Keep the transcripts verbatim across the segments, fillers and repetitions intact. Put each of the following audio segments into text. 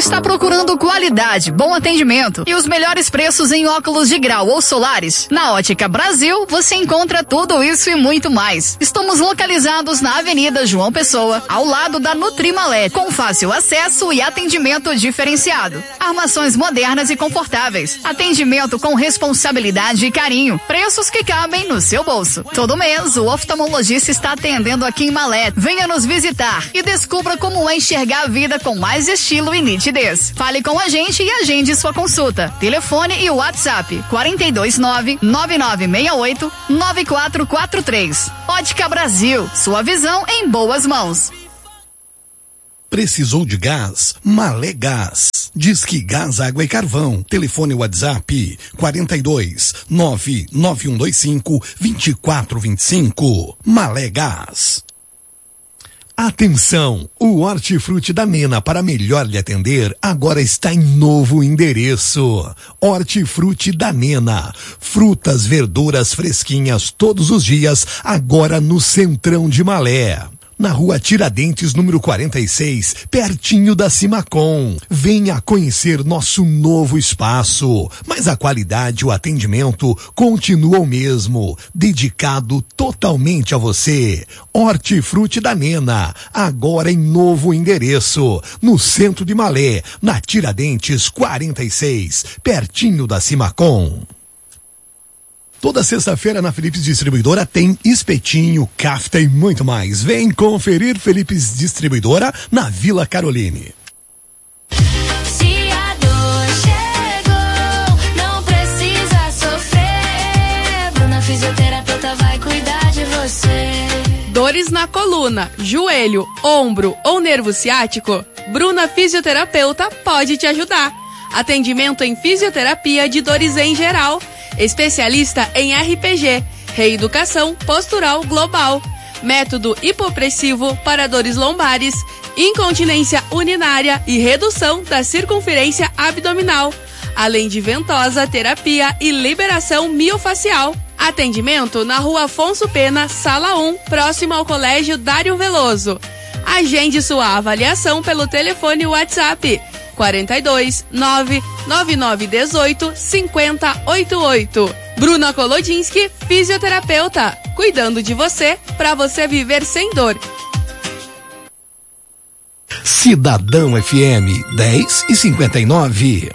Está procurando qualidade, bom atendimento e os melhores preços em óculos de grau ou solares? Na Ótica Brasil, você encontra tudo isso e muito mais. Estamos localizados na Avenida João Pessoa, ao lado da Nutrimalé, com fácil acesso e atendimento diferenciado. Armações modernas e confortáveis. Atendimento com responsabilidade e carinho. Preços que cabem no seu bolso. Todo mês, o oftalmologista está atendendo aqui em Malé. Venha nos visitar e descubra como é enxergar a vida com mais estilo e nitidez. Fale com a gente e agende sua consulta. Telefone e WhatsApp quatro dois nove, nove nove seis oito, nove quatro quatro três. Ótica Brasil, sua visão em boas mãos. Precisou de gás? Malé Gás. Disque Gás, Água e Carvão. Telefone WhatsApp quatro dois nove, nove um dois cinco, dois quatro dois cinco. Malé Gás. Atenção! O Hortifruti da Nena, para melhor lhe atender, agora está em novo endereço. Hortifruti da Nena. Frutas, verduras fresquinhas todos os dias, agora no Centrão de Malé. Na rua Tiradentes, número quarenta e seis, pertinho da Simacom. Venha conhecer nosso novo espaço. Mas a qualidade e o atendimento continuam o mesmo. Dedicado totalmente a você. Hortifruti da Nena, agora em novo endereço. No centro de Malé, na Tiradentes quarenta e seis, pertinho da Simacom. Toda sexta-feira na Philips Distribuidora tem espetinho, kafta e muito mais. Vem conferir Philips Distribuidora na Vila Caroline. Se a dor chegou, não precisa sofrer. Bruna Fisioterapeuta vai cuidar de você. Dores na coluna, joelho, ombro ou nervo ciático? Bruna Fisioterapeuta pode te ajudar. Atendimento em fisioterapia de dores em geral. Especialista em R P G, reeducação postural global, método hipopressivo para dores lombares, incontinência urinária e redução da circunferência abdominal, além de ventosa, terapia e liberação miofacial. Atendimento na Rua Afonso Pena, Sala um, próximo ao Colégio Dário Veloso. Agende sua avaliação pelo telefone WhatsApp quatro dois nove, nove nove um oito, cinco zero oito oito. Bruna Kolodinski, fisioterapeuta, cuidando de você para você viver sem dor. Cidadão F M dez e cinquenta e nove.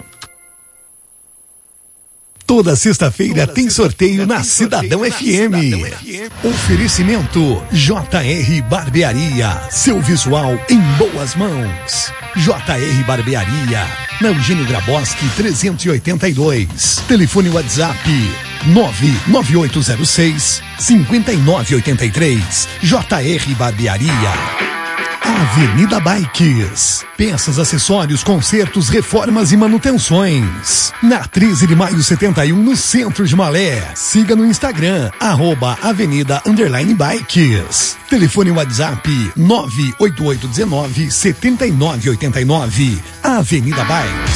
Toda sexta-feira tem sorteio na Cidadão F M. Oferecimento J R Barbearia. Seu visual em boas mãos. J R Barbearia. Na Eugênio Graboski trezentos e oitenta e dois. Telefone WhatsApp nove nove oito zero seis, cinco nove oito três. J R Barbearia. Avenida Bikes. Peças, acessórios, consertos, reformas e manutenções. Na treze de maio setenta e um, no centro de Malé. Siga no Instagram, arroba Avenida Underline Bikes. Telefone WhatsApp nove oito oito um nove, sete nove oito nove. Avenida Bikes.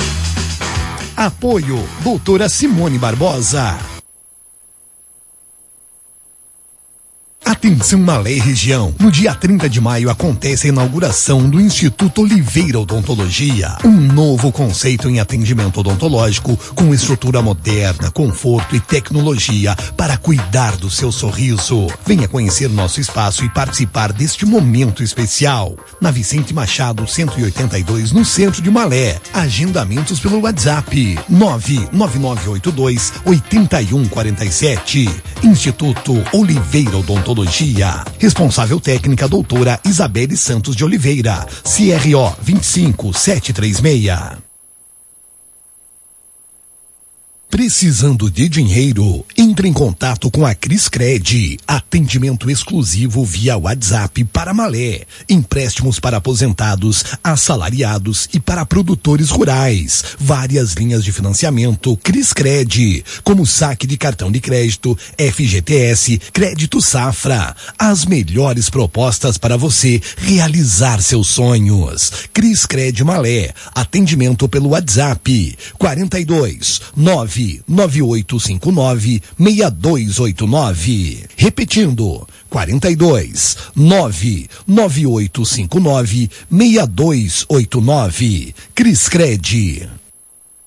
Apoio doutora Simone Barbosa. Atenção Malé região. No dia trinta de maio acontece a inauguração do Instituto Oliveira Odontologia. Um novo conceito em atendimento odontológico com estrutura moderna, conforto e tecnologia para cuidar do seu sorriso. Venha conhecer nosso espaço e participar deste momento especial. Na Vicente Machado cento e oitenta e dois, no centro de Malé. Agendamentos pelo WhatsApp nove nove nove oito dois, oito um quatro sete. Instituto Oliveira Odontologia. Responsável técnica doutora Isabelle Santos de Oliveira, C R O dois cinco sete três seis. Precisando de dinheiro? Entre em contato com a Criscred. Atendimento exclusivo via WhatsApp para Malé. Empréstimos para aposentados, assalariados e para produtores rurais. Várias linhas de financiamento Criscred, como saque de cartão de crédito, F G T S, crédito safra. As melhores propostas para você realizar seus sonhos. Criscred Malé. Atendimento pelo WhatsApp quatro dois nove, nove oito cinco nove, seis dois oito nove. Repetindo, quatro dois. nove nove oito cinco nove seis dois oito nove. Criscred.